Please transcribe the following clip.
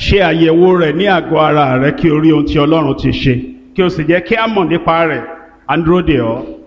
ṣe àyẹ̀wò rẹ̀ ní àgọ́ ara rẹ kí o rí ohun tí Ọlọ́run ti ṣe kí o sì jẹ́ kí a mọ̀ nípa rẹ̀. À ń dúró dè ọ́.